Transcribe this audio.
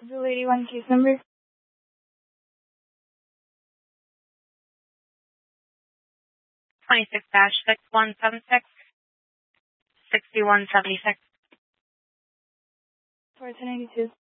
Bill 81 case number. 26-6176, 6176. For 1092.